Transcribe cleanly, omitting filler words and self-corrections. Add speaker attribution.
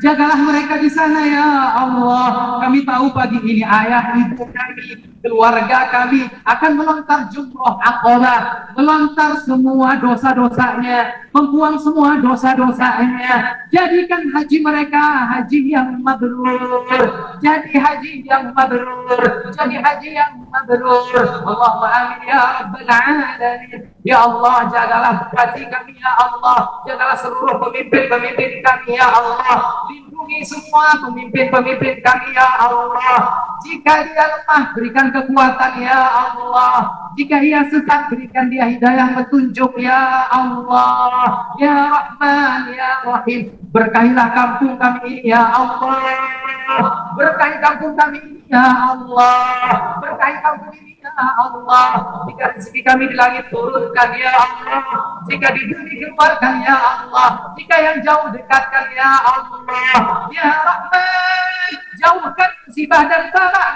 Speaker 1: Jagalah mereka di sana ya Allah. Kami tahu pagi ini ayah, ibu kami, keluarga kami akan melontar jumroh Aqabah, melontar semua dosa-dosanya, membuang semua dosa-dosanya. Jadikan haji mereka haji yang mabrur. Jadi haji yang mabrur. Jadi haji yang mabrur. Allahumma amin ya rabbal alamin. Ya Allah, jagalah hati kami ya Allah. Jagalah seluruh pemimpin-pemimpin kami ya Allah. Lindungi semua pemimpin-pemimpin kami ya Allah. Jika dia lemah, berikan kekuatan ya Allah. Jika ia sesat, berikan dia hidayah petunjuk ya Allah. Ya Rahman ya Rahim, berkahilah kampung kami ini ya Allah. Berkahi kampung kami ini ya Allah. Berkahi kampung ini ya Allah. Jika rezeki kami di langit turunkan ya Allah. Jika di bumi keluarkan ya Allah. Jika yang jauh dekatkan ya Allah. Ya Rahman, jauhkan musibah dan bala